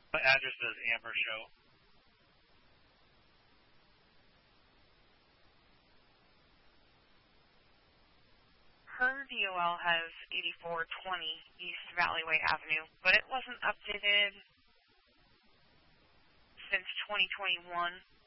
What address does Amber show? Her DOL has 8420 East Valleyway Avenue, but it wasn't updated since 2021.